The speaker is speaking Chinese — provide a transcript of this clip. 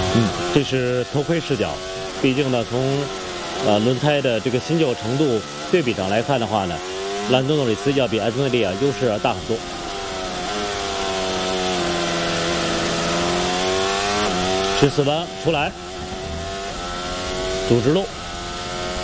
这是头盔视角，毕竟呢，从轮胎的这个新旧程度对比上来看的话呢，兰多诺里斯要比安东尼利亚优势要大很多。14班出来，主直路。